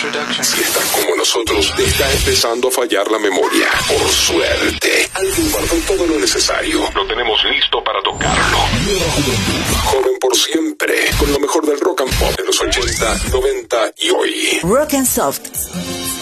Si estás como nosotros, te está empezando a fallar la memoria. Por suerte, alguien guardó todo lo necesario. Lo tenemos listo para tocarlo. Joven por siempre, con lo mejor del rock and pop de los 80, 90 y hoy. Rock and Soft.